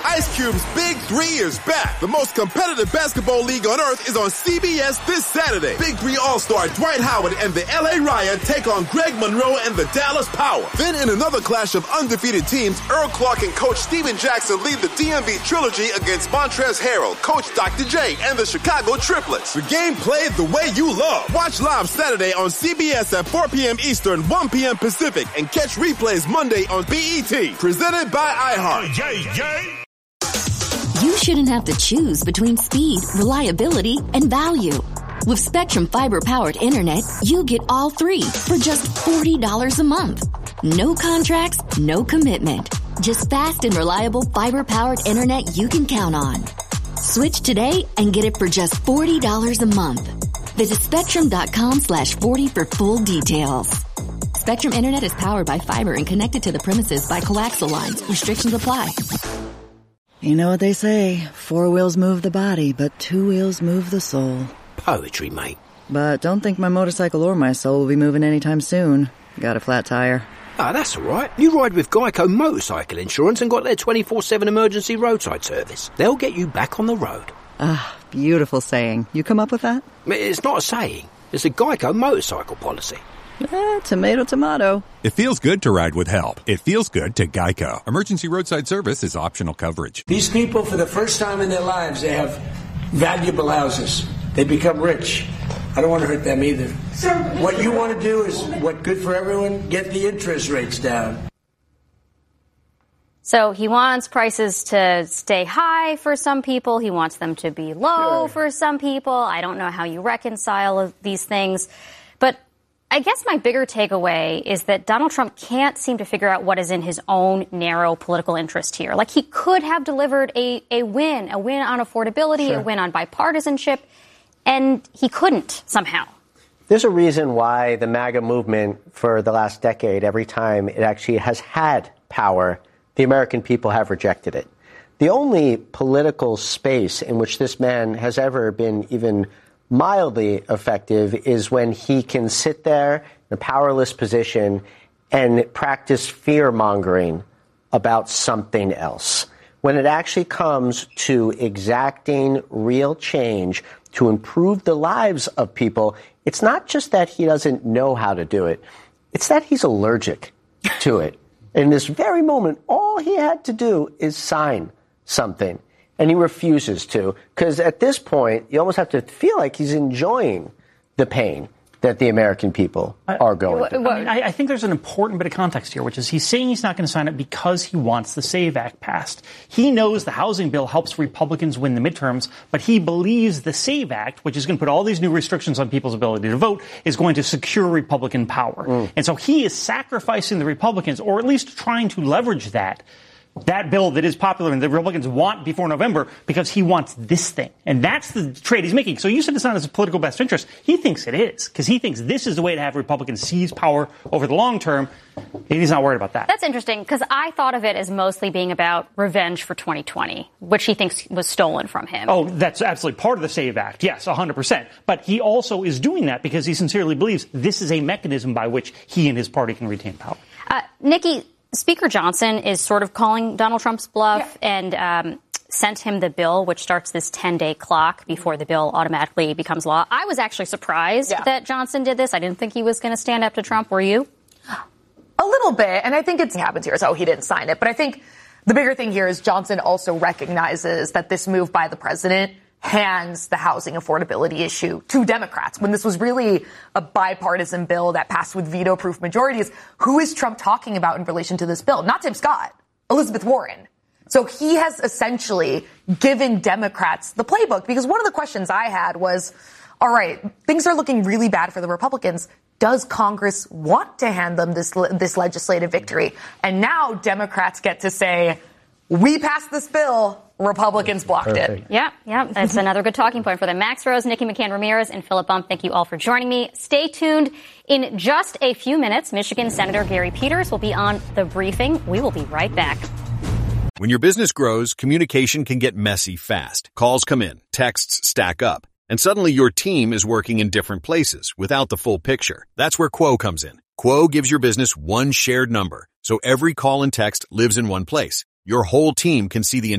Ice Cube's Big 3 is back. The most competitive basketball league on earth is on CBS this Saturday. Big 3 All-Star Dwight Howard and the LA Riot take on Greg Monroe and the Dallas Power. Then in another clash of undefeated teams, Earl Clark and Coach Steven Jackson lead the DMV Trilogy against Montrezl Harrell, Coach Dr. J, and the Chicago Triplets. The game played the way you love. Watch live Saturday on CBS at 4 p.m. Eastern, 1 p.m. Pacific, and catch replays Monday on BET. Presented by iHeart. You shouldn't have to choose between speed, reliability, and value. With Spectrum Fiber-powered internet, you get all three for just $40 a month. No contracts, no commitment. Just fast and reliable fiber-powered internet you can count on. Switch today and get it for just $40 a month. Visit Spectrum.com/40 for full details. Spectrum Internet is powered by fiber and connected to the premises by coaxial lines. Restrictions apply. You know what they say, 4 wheels move the body, but 2 wheels move the soul. Poetry, mate. But don't think my motorcycle or my soul will be moving anytime soon. Got a flat tire. Ah, that's all right. You ride with Geico Motorcycle Insurance and got their 24/7 emergency roadside service. They'll get you back on the road. Ah, beautiful saying. You come up with that? It's not a saying. It's a Geico motorcycle policy. Tomato, tomato. It feels good to ride with help. It feels good to Geico. Emergency roadside service is optional coverage. These people, for the first time in their lives, they have valuable houses. They become rich. I don't want to hurt them either. What you want to do is what good for everyone, get the interest rates down. So he wants prices to stay high for some people. He wants them to be low for some people. I don't know how you reconcile these things. But I guess my bigger takeaway is that Donald Trump can't seem to figure out what is in his own narrow political interest here. Like, he could have delivered a win on affordability, a win on bipartisanship, and he couldn't somehow. There's a reason why the MAGA movement for the last decade, every time it actually has had power, the American people have rejected it. The only political space in which this man has ever been even mildly effective is when he can sit there in a powerless position and practice fear-mongering about something else. When it actually comes to exacting real change to improve the lives of people, it's not just that he doesn't know how to do it. It's that he's allergic to it. In this very moment, all he had to do is sign something. And he refuses to, because at this point, you almost have to feel like he's enjoying the pain that the American people are going through. I think there's an important bit of context here, which is he's saying he's not going to sign it because he wants the SAVE Act passed. He knows the housing bill helps Republicans win the midterms, but he believes the SAVE Act, which is going to put all these new restrictions on people's ability to vote, is going to secure Republican power. And so he is sacrificing the Republicans, or at least trying to leverage that bill that is popular and the Republicans want before November, because he wants this thing. And that's the trade he's making. So you said it's not his political best interest. He thinks it is, because he thinks this is the way to have Republicans seize power over the long term. He's not worried about that. That's interesting, because I thought of it as mostly being about revenge for 2020, which he thinks was stolen from him. Oh, that's absolutely part of the SAVE Act. Yes, 100%. But he also is doing that because he sincerely believes this is a mechanism by which he and his party can retain power. Nikki, Speaker Johnson is sort of calling Donald Trump's bluff and sent him the bill, which starts this 10-day clock before the bill automatically becomes law. I was actually surprised that Johnson did this. I didn't think he was going to stand up to Trump. Were you? A little bit. And I think it happens here. So he didn't sign it. But I think the bigger thing here is Johnson also recognizes that this move by the president hands the housing affordability issue to Democrats, when this was really a bipartisan bill that passed with veto-proof majorities. Who is Trump talking about in relation to this bill? Not Tim Scott, Elizabeth Warren. So he has essentially given Democrats the playbook, because one of the questions I had was, all right, things are looking really bad for the Republicans. Does Congress want to hand them this legislative victory? And now Democrats get to say, we passed this bill, Republicans blocked it. Yeah, that's another good talking point for them. Max Rose, Nikki McCann Ramirez, and Philip Bump, thank you all for joining me. Stay tuned. In just a few minutes, Michigan Senator Gary Peters will be on The Briefing. We will be right back. When your business grows, communication can get messy fast. Calls come in, texts stack up, and suddenly your team is working in different places without the full picture. That's where Quo comes in. Quo gives your business one shared number, so every call and text lives in one place. Your whole team can see the